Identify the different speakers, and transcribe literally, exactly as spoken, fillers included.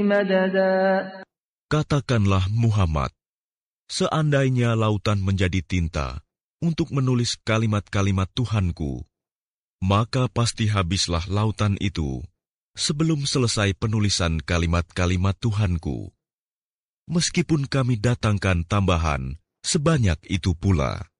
Speaker 1: مددا.
Speaker 2: Katakanlah Muhammad, seandainya lautan menjadi tinta untuk menulis kalimat-kalimat Tuhanku, maka pasti habislah lautan itu sebelum selesai penulisan kalimat-kalimat Tuhanku. Meskipun kami datangkan tambahan sebanyak itu pula.